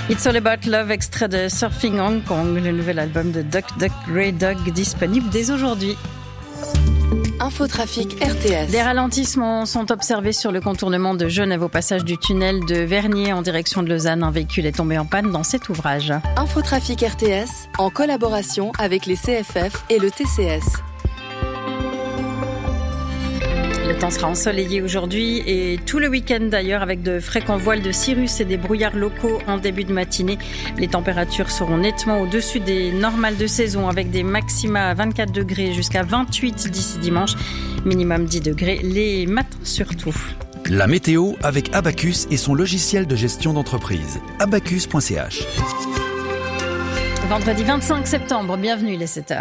It's All About Love, extrait de Surfing Hong Kong, le nouvel album de Duck Duck Grey Dog, disponible dès aujourd'hui. Infotrafic RTS. Des ralentissements sont observés sur le contournement de Genève au passage du tunnel de Vernier en direction de Lausanne. Un véhicule est tombé en panne dans cet ouvrage. Infotrafic RTS en collaboration avec les CFF et le TCS. Le temps sera ensoleillé aujourd'hui et tout le week-end d'ailleurs avec de fréquents voiles de cirrus et des brouillards locaux en début de matinée. Les températures seront nettement au-dessus des normales de saison avec des maxima à 24 degrés jusqu'à 28 d'ici dimanche. Minimum 10 degrés les matins surtout. La météo avec Abacus et son logiciel de gestion d'entreprise. Abacus.ch. Vendredi 25 septembre, bienvenue les 7h.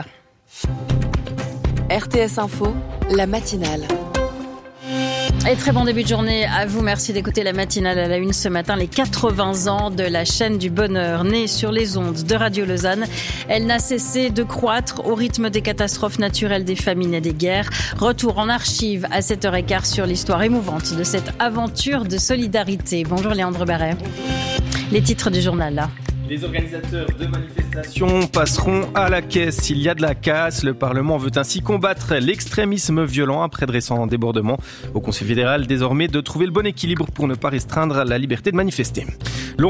RTS Info, la matinale. Et très bon début de journée à vous. Merci d'écouter la matinale à la une ce matin. Les 80 ans de la chaîne du bonheur, née sur les ondes de Radio Lausanne. Elle n'a cessé de croître au rythme des catastrophes naturelles, des famines et des guerres. Retour en archive à 7h15 sur l'histoire émouvante de cette aventure de solidarité. Bonjour Léandre Barret. Les titres du journal là. Les organisateurs de manifestations passeront à la caisse s'il y a de la casse. Le Parlement veut ainsi combattre l'extrémisme violent après de récents débordements. Au Conseil fédéral, désormais, de trouver le bon équilibre pour ne pas restreindre la liberté de manifester.